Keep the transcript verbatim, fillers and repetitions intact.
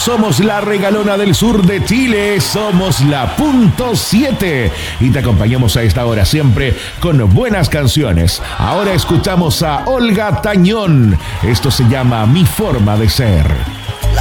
somos la regalona del sur de Chile, somos la punto siete y te acompañamos a esta hora siempre con buenas canciones. Ahora escuchamos a Olga Tañón, esto se llama Mi Forma de Ser.